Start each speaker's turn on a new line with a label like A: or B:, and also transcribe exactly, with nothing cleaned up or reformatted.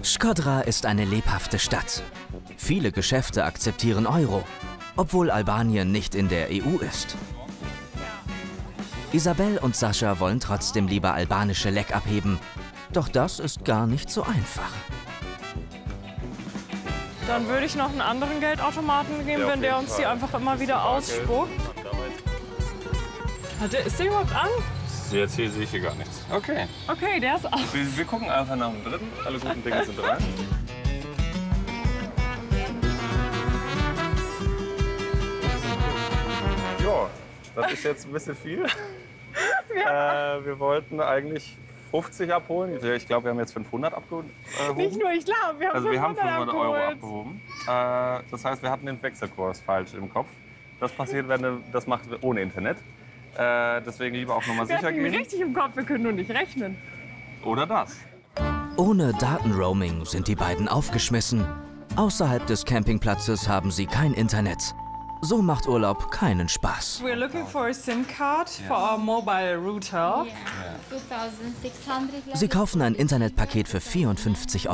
A: Shkodra ist eine lebhafte Stadt. Viele Geschäfte akzeptieren Euro, obwohl Albanien nicht in der E U ist. Isabel und Sascha wollen trotzdem lieber albanische Lek abheben. Doch das ist gar nicht so einfach.
B: Dann würde ich noch einen anderen Geldautomaten geben, wenn der uns die einfach immer wieder ausspuckt. Hat der, ist der überhaupt an?
C: Jetzt hier sehe ich hier gar nichts. Okay.
B: Okay, der ist aus.
C: Wir, wir gucken einfach nach dem dritten. Alle guten Dinge sind rein. Ja, das ist jetzt ein bisschen viel. Ja. Äh, wir wollten eigentlich fünfzig abholen. Ich glaube, wir haben jetzt fünfhundert abgehoben.
B: Nicht nur ich glaube, wir haben
C: also wir haben
B: fünfhundert
C: Euro
B: abgeholt.
C: abgehoben. Äh, das heißt, wir hatten den Wechselkurs falsch im Kopf. Das passiert, wenn du das macht ohne Internet. Äh, deswegen lieber auch nochmal sicher gehen.
B: Wir hatten richtig im Kopf, wir können nur nicht rechnen.
C: Oder das.
A: Ohne Datenroaming sind die beiden aufgeschmissen. Außerhalb des Campingplatzes haben sie kein Internet. So macht Urlaub keinen Spaß.
B: We're looking for a SIM card for our mobile router.
A: Sie kaufen ein Internetpaket für vierundfünfzig Euro.